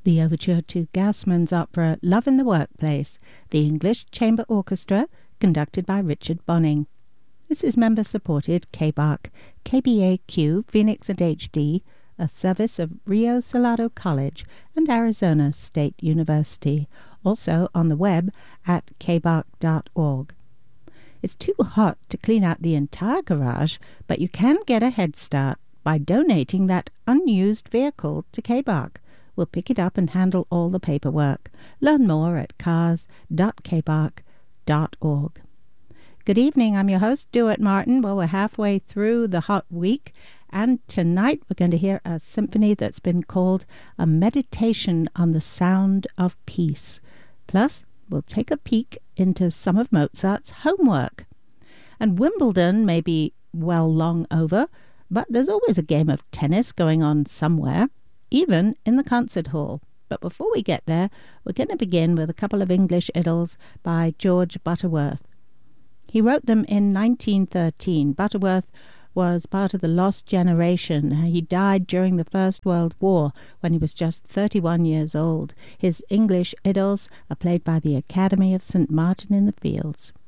the overture to Gassman's opera Love in the Workplace, the English Chamber Orchestra, conducted by Richard Bonning. This is member-supported KBAQ, KBAQ, Phoenix and HD, a service of Rio Salado College and Arizona State University, also on the web at kbaq.org. It's too hot to clean out the entire garage, but you can get a head start by donating that unused vehicle to KBAQ. We'll pick it up and handle all the paperwork. Learn more at cars.kbaq.org. Good evening, I'm your host, Duet Martin. Well, we're halfway through the hot week, and tonight we're going to hear a symphony that's been called A Meditation on the Sound of Peace. Plus, we'll take a peek into some of Mozart's homework. And Wimbledon may be well long over, but there's always a game of tennis going on somewhere, even in the concert hall. But before we get there, we're going to begin with a couple of English idylls by George Butterworth. He wrote them in 1913. Butterworth was part of the lost generation. He died during the First World War when he was just 31 years old. His English idylls are played by the Academy of St. Martin in the Fields.